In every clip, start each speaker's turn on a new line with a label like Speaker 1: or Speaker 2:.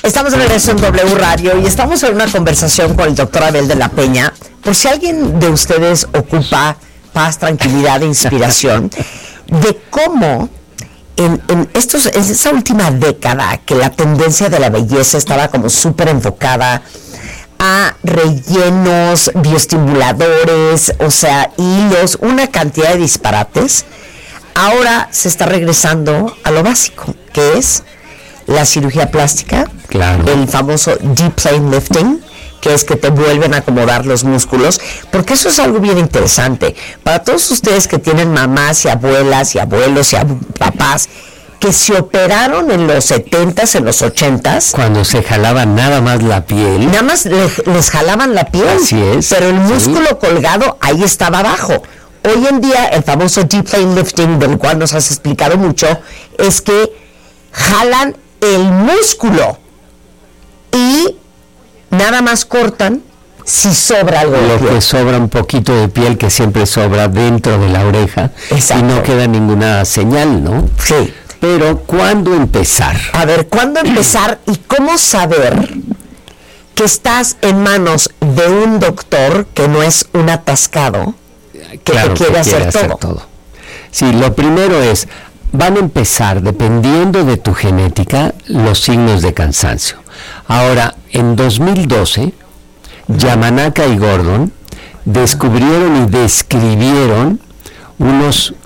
Speaker 1: Estamos de regreso en W Radio y estamos en una conversación con el doctor Abel de la Peña. Por si alguien de ustedes ocupa paz, tranquilidad e inspiración, de cómo en esa última década que la tendencia de la belleza estaba como súper enfocada a rellenos, bioestimuladores, o sea, hilos, una cantidad de disparates, ahora se está regresando a lo básico, que es la cirugía plástica,
Speaker 2: claro,
Speaker 1: el famoso deep plane lifting, que es que te vuelven a acomodar los músculos, porque eso es algo bien interesante. Para todos ustedes que tienen mamás y abuelas y abuelos y papás que se operaron en los 70s, en los 80s.
Speaker 2: Cuando se jalaba nada más la piel.
Speaker 1: Nada más les jalaban la piel.
Speaker 2: Así es.
Speaker 1: Pero el músculo colgado ahí estaba abajo. Hoy en día el famoso deep plane lifting, del cual nos has explicado mucho, es que jalan el músculo y nada más cortan si sobra algo de piel.
Speaker 2: Lo que sobra, un poquito de piel que siempre sobra dentro de la oreja.
Speaker 1: Exacto.
Speaker 2: Y no queda ninguna señal, ¿no?
Speaker 1: Sí.
Speaker 2: Pero ¿cuándo empezar?
Speaker 1: A ver, ¿cuándo empezar y cómo saber que estás en manos de un doctor que no es un atascado que
Speaker 2: claro,
Speaker 1: te quiere
Speaker 2: que quiere
Speaker 1: hacer todo?
Speaker 2: todo? Sí, lo primero es, van a empezar, dependiendo de tu genética, los signos de cansancio. Ahora, en 2012, Yamanaka y Gordon descubrieron y describieron unos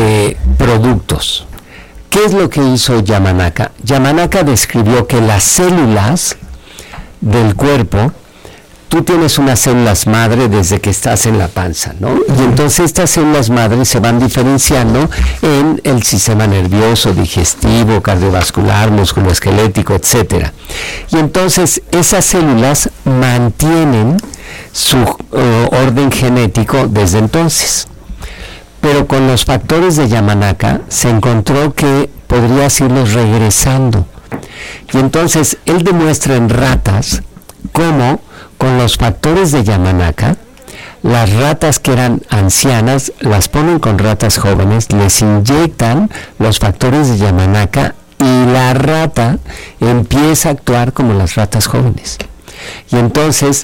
Speaker 2: productos. ¿Qué es lo que hizo Yamanaka? Yamanaka describió que las células del cuerpo, tú tienes unas células madre desde que estás en la panza, ¿no? Y entonces estas células madre se van diferenciando en el sistema nervioso, digestivo, cardiovascular, musculoesquelético, etcétera. Y entonces esas células mantienen su orden genético desde entonces. Pero con los factores de Yamanaka se encontró que podrías irlos regresando. Y entonces él demuestra en ratas cómo con los factores de Yamanaka, las ratas que eran ancianas las ponen con ratas jóvenes, les inyectan los factores de Yamanaka y la rata empieza a actuar como las ratas jóvenes. Y entonces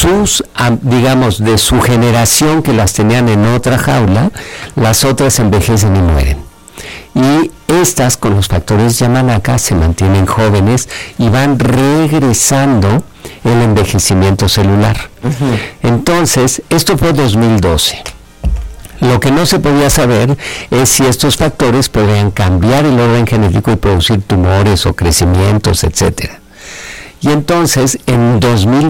Speaker 2: digamos, de su generación que las tenían en otra jaula, las otras envejecen y mueren. Y estas con los factores Yamanaka se mantienen jóvenes y van regresando el envejecimiento celular. Entonces, esto fue 2012. Lo que no se podía saber es si estos factores podrían cambiar el orden genético y producir tumores o crecimientos, etcétera. Y entonces, en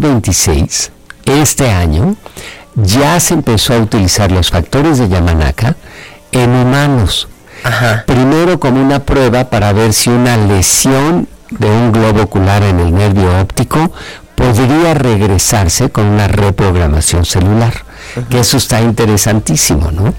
Speaker 2: 2026, este año, ya se empezó a utilizar los factores de Yamanaka en humanos.
Speaker 1: Ajá.
Speaker 2: Primero como una prueba para ver si una lesión de un globo ocular en el nervio óptico podría regresarse con una reprogramación celular. Que eso está interesantísimo, ¿no?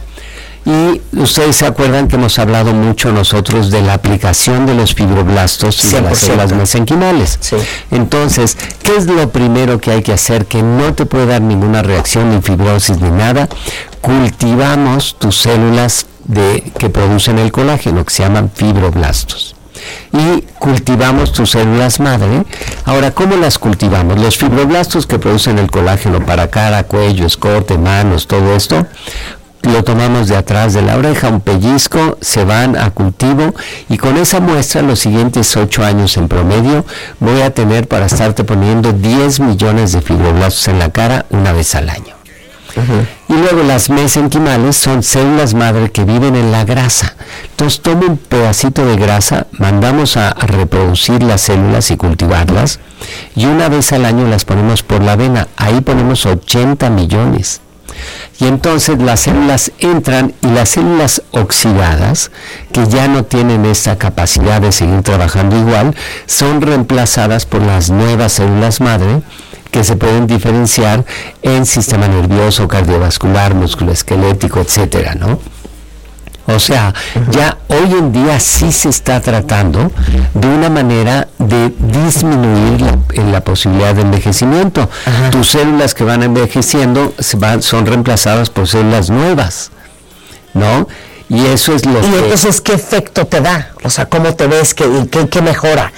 Speaker 2: Y ustedes se acuerdan que hemos hablado mucho nosotros de la aplicación de los fibroblastos y de las células mesenquimales.
Speaker 1: Sí.
Speaker 2: Entonces, ¿qué es lo primero que hay que hacer que no te puede dar ninguna reacción, ni fibrosis, ni nada? Cultivamos tus células que producen el colágeno, que se llaman fibroblastos. Y cultivamos tus células madre. Ahora, ¿cómo las cultivamos? Los fibroblastos que producen el colágeno para cara, cuello, escote, manos, todo esto, lo tomamos de atrás de la oreja, un pellizco, se van a cultivo y con esa muestra los siguientes 8 años en promedio voy a tener para estarte poniendo 10 millones de fibroblastos en la cara una vez al año. Y luego las mesenquimales son células madre que viven en la grasa. Entonces toma un pedacito de grasa, mandamos a reproducir las células y cultivarlas y una vez al año las ponemos por la vena. Ahí ponemos 80 millones. Y entonces las células entran y las células oxidadas, que ya no tienen esta capacidad de seguir trabajando igual, son reemplazadas por las nuevas células madre que se pueden diferenciar en sistema nervioso, cardiovascular, musculoesquelético, etcétera, ¿no? O sea, ya hoy en día sí se está tratando de una manera de disminuir la posibilidad de envejecimiento. Tus células que van envejeciendo son reemplazadas por células nuevas, ¿no? Y eso es lo que...
Speaker 1: ¿Y entonces qué efecto te da? O sea, ¿cómo te ves? ¿Qué mejora?